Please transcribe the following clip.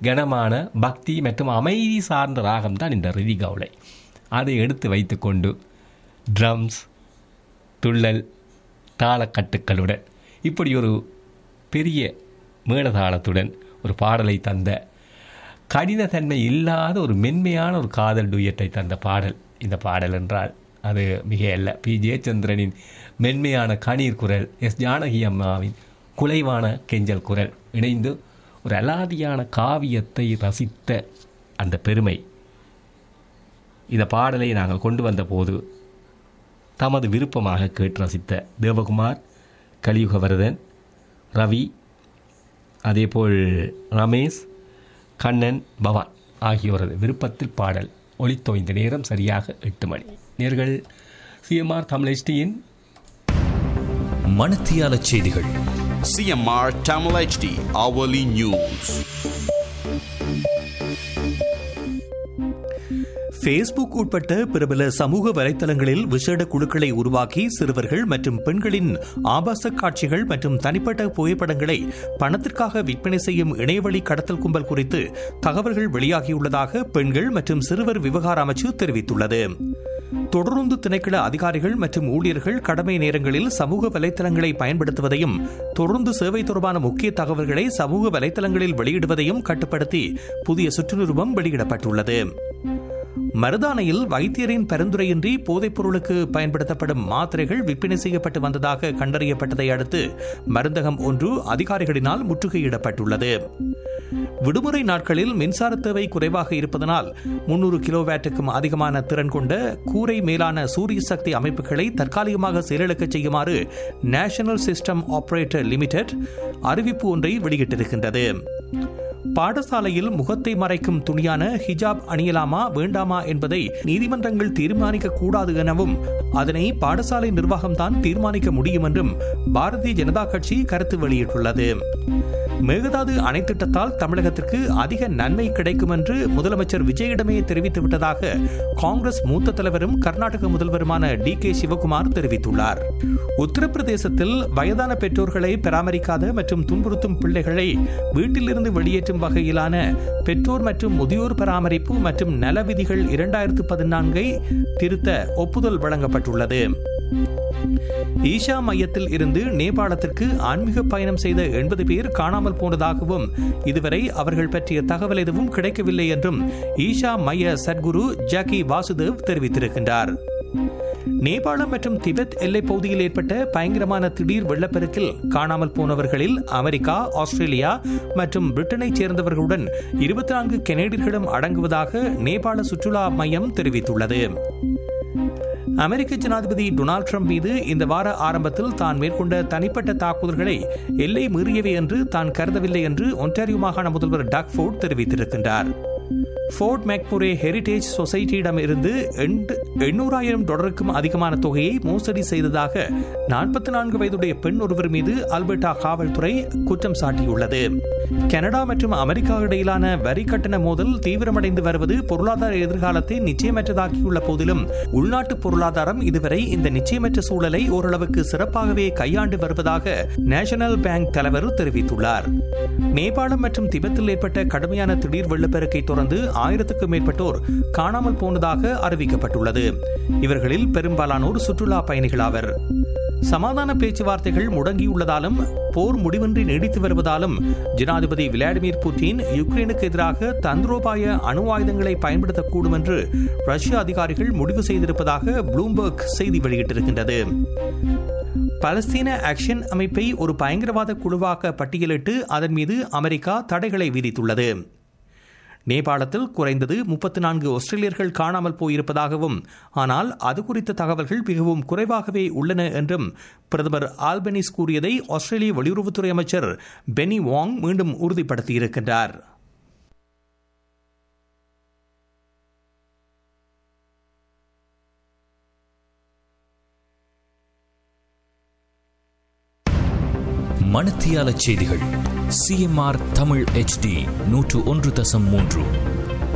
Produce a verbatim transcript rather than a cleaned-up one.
கனமான பக்தி மற்றும் அமைதி சார்ந்த ராகம் தான் இந்த ரிதி கவுளை. அதை எடுத்து வைத்து கொண்டு ட்ரம்ஸ், துள்ளல், தாளக்கட்டுக்களுடன் இப்படி ஒரு பெரிய மேளதாளத்துடன் ஒரு பாடலை தந்த, கடினத்தன்மை இல்லாத ஒரு மென்மையான ஒரு காதல் டூயட்டை தந்த பாடல் இந்த பாடல் என்றால் அது மிக அல்ல. பி ஜெயச்சந்திரனின் மென்மையான கணீர் குரல், எஸ் ஜானகி அம்மாவின் குலைவான கெஞ்சல் குரல் இணைந்து ஒரு அலாதியான காவியத்தை ரசித்த அந்த பெருமை. இந்த பாடலை நாங்கள் கொண்டு வந்த போது தமது விருப்பமாக கேட்டு ரசித்த தேவகுமார், கலியுகவர்தன், ரவி, அதேபோல் ரமேஷ், கண்ணன், பவான் ஆகியோரது விருப்பத்தில் பாடல் ஒளித்தோய்ந்த நேரம் சரியாக எட்டு மணி. நேர்கள் சிஎம்ஆர் தமிழ் எச்டியின் மணத்தியால செய்திகள். CMR Tamil HD hourly news. Facebook உட்பட்ட பிரபல சமூக வலைத்தளங்களில் விசேட குழுக்களை உருவாக்கி சிறுவர்கள் மற்றும் பெண்களின் ஆபாச காட்சிகள் மற்றும் தனிப்பட்ட புகைப்படங்களை பணத்திற்காக விற்பனை செய்யும் இணையவழி கடத்தல் கும்பல் குறித்து தகவல்கள் வெளியாகியுள்ளதாக பெண்கள் மற்றும் சிறுவர் விவகார அமைச்சு தெரிவித்துள்ளது. தொடர்ந்து திணைக்கள அதிகாரிகள் மற்றும் ஊழியர்கள் கடமை நேரங்களில் சமூக வலைத்தளங்களை பயன்படுத்துவதையும் தொடர்ந்து சேவை தொடர்பான முக்கிய தகவல்களை சமூக வலைத்தளங்களில் வெளியிடுவதையும் கட்டுப்படுத்தி புதிய சுற்றுநிருபம் வெளியிடப்பட்டுள்ளது. மருதானையில் வைத்தியரின் பரிந்துரையின்றி போதைப் பொருளுக்கு பயன்படுத்தப்படும் மாத்திரைகள் விற்பனை செய்யப்பட்டு வந்ததாக கண்டறியப்பட்டதை அடுத்து மருந்தகம் ஒன்று அதிகாரிகளினால் முற்றுகையிடப்பட்டுள்ளது. விடுமுறை நாட்களில் மின்சார தேவை குறைவாக இருப்பதனால் முன்னூறு கிலோவாட்டுக்கும் அதிகமான திறன் கொண்ட கூரை மேலான சூரிய சக்தி அமைப்புகளை தற்காலிகமாக செயலிழக்க செய்யுமாறு நேஷனல் சிஸ்டம் ஆபரேட்டர் லிமிடெட் அறிவிப்பு ஒன்றை வெளியிட்டிருக்கின்றது. பாடசாலையில் முகத்தை மறைக்கும் துணியான ஹிஜாப் அணியலாமா வேண்டாமா என்பதை நீதிமன்றங்கள் தீர்மானிக்க கூடாது எனவும் அதனை பாடசாலை நிர்வாகம்தான் தீர்மானிக்க முடியும் என்றும் பாரதிய ஜனதா கட்சி கருத்து வெளியிட்டுள்ளது. மேகதாது அணை திட்டத்தால் தமிழகத்திற்கு அதிக நன்மை கிடைக்கும் என்று முதலமைச்சர் விஜயிடமே தெரிவித்துவிட்டதாக காங்கிரஸ் மூத்த தலைவரும் கர்நாடக முதல்வருமான டி கே சிவகுமார் தெரிவித்துள்ளார். உத்தரப்பிரதேசத்தில் வயதான பெற்றோர்களை பராமரிக்காத மற்றும் துன்புறுத்தும் பிள்ளைகளை வீட்டிலிருந்து வெளியேற்றும் வகையிலான பெற்றோர் மற்றும் முதியோர் பராமரிப்பு மற்றும் நல விதிகள் இரண்டாயிரத்து பதினான்கை திருத்த ஒப்புதல் வழங்கப்பட்டுள்ளது. ஈஷா மையத்தில் இருந்து நேபாளத்திற்கு ஆன்மீக பயணம் செய்த எண்பது பேர் காணாமல் போனதாகவும் இதுவரை அவர்கள் பற்றிய தகவல் எதுவும் கிடைக்கவில்லை என்றும் ஈஷா மைய சத்குரு ஜாக்கி வாசுதேவ் தெரிவித்திருக்கின்றார். நேபாளம் மற்றும் திபெத் எல்லைப் பகுதியில் ஏற்பட்ட பயங்கரமான திடீர் வெள்ளப்பெருக்கில் காணாமல் போனவர்களில் அமெரிக்கா, ஆஸ்திரேலியா மற்றும் பிரிட்டனைச் சேர்ந்தவர்களுடன் இருபத்தி நான்கு கெனடியர்களும் அடங்குவதாக நேபாள சுற்றுலா மையம் தெரிவித்துள்ளது. அமெரிக்க ஜனாதிபதி டொனால்டு டிரம்ப் மீது இந்த வார ஆரம்பத்தில் தான் மேற்கொண்ட தனிப்பட்ட தாக்குதல்களை எல்லை மீறியவை என்று தான் கருதவில்லை என்று ஒன்டாரியோ மாகாண முதல்வர் டாக் ஃபோர்ட் தெரிவித்திருக்கின்றார். ஃபோர்ட் மேக்முரே ஹெரிடேஜ் சொசைட்டியிடம் இருந்து எண்ணூறாயிரம் டாலருக்கும் அதிகமான தொகையை மோசடி செய்ததாக நாற்பத்தி நான்கு வயதுடைய பெண் ஒருவர் மீது அல்பர்டா காவல்துறை குற்றம் சாட்டியுள்ளது. கனடா மற்றும் அமெரிக்கா இடையிலான வரி கட்டண மோதல் தீவிரமடைந்து வருவது பொருளாதார எதிர்காலத்தை நிச்சயமற்றதாக்கியுள்ள போதிலும் உள்நாட்டு பொருளாதாரம் இதுவரை இந்த நிச்சயமற்ற சூழலை ஓரளவுக்கு சிறப்பாகவே கையாண்டு வருவதாக நேஷனல் பேங்க் தலைவர் தெரிவித்துள்ளார். நேபாளம் மற்றும் திபெத்தில் ஏற்பட்ட கடுமையான திடீர் வெள்ளப்பெருக்கை தொடர்ந்து ஆயிரத்துக்கும் மேற்பட்டோர் காணாமல் போனதாக அறிவிக்கப்பட்டுள்ளது. இவர்களில் பெரும்பாலானோர் சுற்றுலா பயணிகள் ஆவர். சமாதான பேச்சுவார்த்தைகள் முடங்கியுள்ளதாலும் போர் முடிவின்றி நீடித்து வருவதாலும் ஜனாதிபதி விளாடிமிர் புட்டின் யுக்ரைனுக்கு எதிராக தந்திரோபாய அணு ஆயுதங்களை பயன்படுத்தக்கூடும் என்று ரஷ்ய அதிகாரிகள் முடிவு செய்திருப்பதாக ப்ளூம்பர்க் செய்தி வெளியிட்டிருக்கின்றது. பலஸ்தீன ஆக்ஷன் அமைப்பை ஒரு பயங்கரவாத குழுவாக பட்டியலிட்டு அதன் மீது அமெரிக்கா தடைகளை விதித்துள்ளது. நேபாளத்தில் குறைந்தது முப்பத்தி நான்கு ஆஸ்திரேலியர்கள் காணாமல் போயிருப்பதாகவும் ஆனால் அது குறித்த தகவல்கள் மிகவும் குறைவாகவே உள்ளன என்றும் பிரதமர் ஆல்பனீஸ் கூறியதை ஆஸ்திரேலிய வெளியுறவுத்துறை அமைச்சர் பெனி வாங் மீண்டும் உறுதிப்படுத்தியிருக்கின்றார். மணத்தியால செய்திகள். சிஎம்ஆர் தமிழ் எச்டி நூற்று ஒன்று தசம் மூன்று.